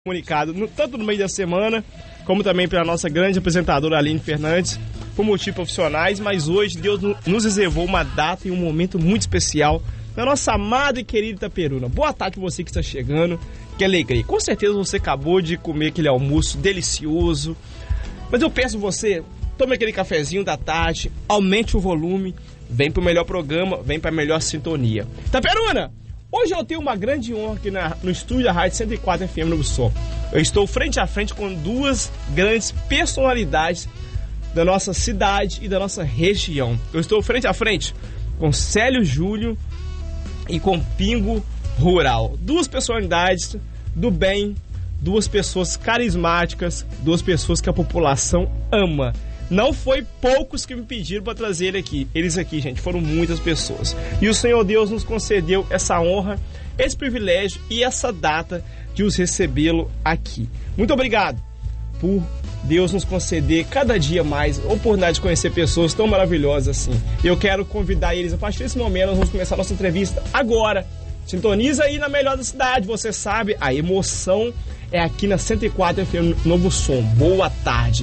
comunicado, tanto no meio da semana, como também pela nossa grande apresentadora Aline Fernandes, por motivos profissionais, mas hoje Deus nos reservou uma data e um momento muito especial na nossa amada e querida Itaperuna. Boa tarde para você que está chegando, que alegria. Com certeza você acabou de comer aquele almoço delicioso, mas eu peço você, tome aquele cafezinho da tarde, aumente o volume, vem para o melhor programa, vem para a melhor sintonia. Itaperuna, hoje eu tenho uma grande honra aqui no estúdio da Rádio 104 FM Novo Som. Eu estou frente a frente com duas grandes personalidades da nossa cidade e da nossa região. Eu estou frente a frente com Célio Júnior e com Pingo Rural. Duas personalidades do bem, duas pessoas carismáticas, duas pessoas que a população ama. Não foi poucos que me pediram para trazer ele aqui. Eles aqui, gente, foram muitas pessoas. E o Senhor Deus nos concedeu essa honra, esse privilégio e essa data de os recebê-lo aqui. Muito obrigado por Deus nos conceder cada dia mais a oportunidade de conhecer pessoas tão maravilhosas assim. Eu quero convidar eles, a partir desse momento, nós vamos começar a nossa entrevista agora. Sintoniza aí na melhor da cidade, você sabe, a emoção é aqui na 104 FM Novo Som. Boa tarde.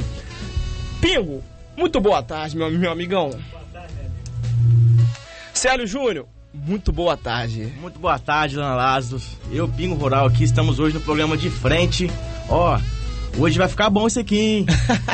Pingo, muito boa tarde, meu amigão. Boa tarde, amigo. Célio Júnior, muito boa tarde. Muito boa tarde, Dona Lázaro. Eu, Pingo Rural, aqui, estamos hoje no programa De Frente. Ó, hoje vai ficar bom isso aqui, hein?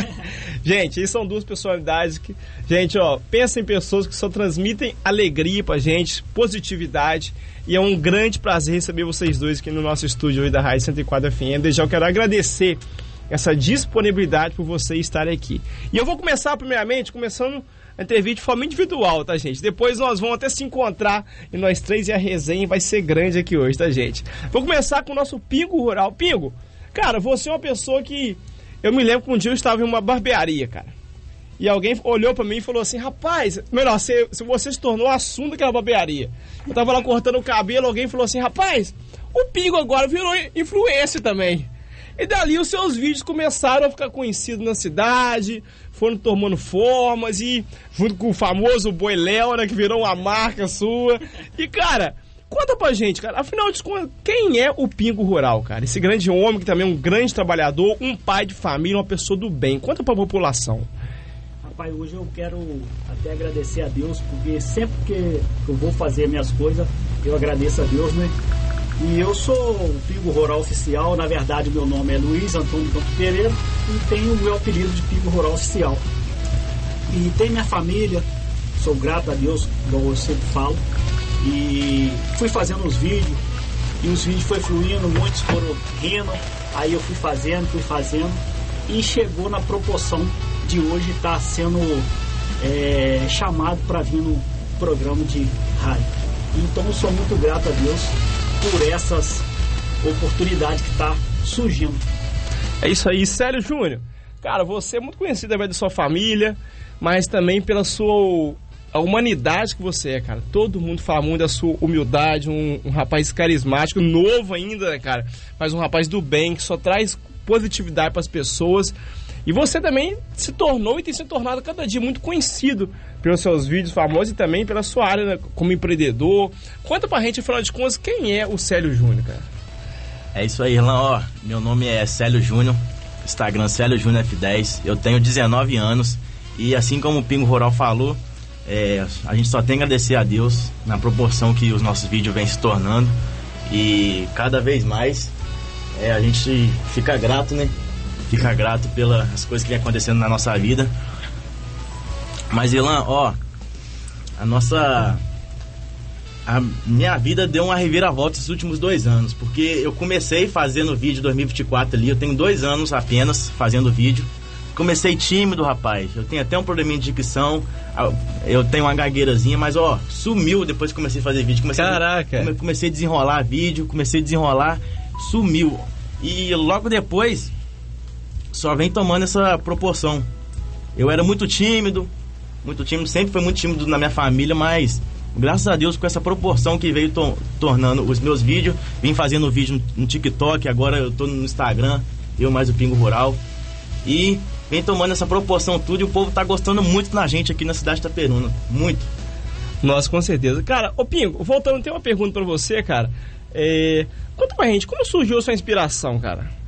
Gente, aí são duas personalidades que... Gente, ó, pensa em pessoas que só transmitem alegria pra gente, positividade. E é um grande prazer receber vocês dois aqui no nosso estúdio hoje da Rádio 104 FM. Desde já eu quero agradecer essa disponibilidade por você estar aqui. E eu vou começar, primeiramente, começando a entrevista de forma individual, tá, gente? Depois nós vamos até se encontrar e nós três, e a resenha vai ser grande aqui hoje, tá, gente? Vou começar com o nosso Pingo Rural. Pingo, cara, você é uma pessoa que... Eu me lembro que um dia eu estava em uma barbearia, cara. E alguém olhou pra mim e falou assim, rapaz, melhor, se você se tornou assunto daquela barbearia. Eu tava lá cortando o cabelo, alguém falou assim, rapaz, o Pingo agora virou influencer também. E dali os seus vídeos começaram a ficar conhecidos na cidade, foram tomando formas e junto com o famoso Boi Léo, né, que virou uma marca sua. E, cara, conta pra gente, cara, afinal de contas, quem é o Pingo Rural, cara? Esse grande homem que também é um grande trabalhador, um pai de família, uma pessoa do bem. Conta pra população. Rapaz, hoje eu quero até agradecer a Deus, porque sempre que eu vou fazer minhas coisas, eu agradeço a Deus, né? E eu sou o Pingo Rural Oficial, na verdade meu nome é Luiz Antônio Campos Pereira e tenho o meu apelido de Pingo Rural Oficial. E tem minha família, sou grato a Deus, igual eu sempre falo, e fui fazendo os vídeos, e os vídeos foi fluindo, muitos foram rindo, aí eu fui fazendo, e chegou na proporção de hoje estar sendo chamado para vir no programa de rádio. Então eu sou muito grato a Deus por essas oportunidades que tá surgindo. É isso aí, Célio Júnior. Cara, você é muito conhecido também da sua família, mas também pela sua a humanidade que você é, cara. Todo mundo fala muito da sua humildade, um rapaz carismático, novo ainda, né, cara? Mas um rapaz do bem, que só traz positividade para as pessoas. E você também se tornou e tem se tornado cada dia muito conhecido pelos seus vídeos famosos e também pela sua área, né, como empreendedor. Conta pra gente, afinal de contas, quem é o Célio Júnior, cara? É isso aí, Irlan, ó, meu nome é Célio Júnior, Instagram Célio Júnior F10, eu tenho 19 anos e assim como o Pingo Rural falou, a gente só tem que agradecer a Deus na proporção que os nossos vídeos vêm se tornando e cada vez mais a gente fica grato, né? Fica grato pelas coisas que vem acontecendo na nossa vida. Mas, Irlan, ó, a minha vida deu uma reviravolta esses últimos 2 anos, porque eu comecei fazendo vídeo em 2024 ali, eu tenho 2 anos apenas fazendo vídeo. Comecei tímido, rapaz, eu tenho até um probleminha de dicção, eu tenho uma gagueirazinha, mas ó, sumiu depois que comecei a fazer vídeo. Caraca! Comecei a desenrolar vídeo, sumiu. E logo depois só vem tomando essa proporção. Eu era muito tímido, sempre foi muito tímido na minha família, mas graças a Deus com essa proporção que veio tornando os meus vídeos, vim fazendo vídeo no TikTok, agora eu tô no Instagram, eu mais o Pingo Rural, e vem tomando essa proporção tudo e o povo tá gostando muito da gente aqui na cidade de Itaperuna, muito. Nossa, com certeza. Cara, ô Pingo, voltando, tem uma pergunta pra você, cara. Conta pra gente, como surgiu a sua inspiração, cara?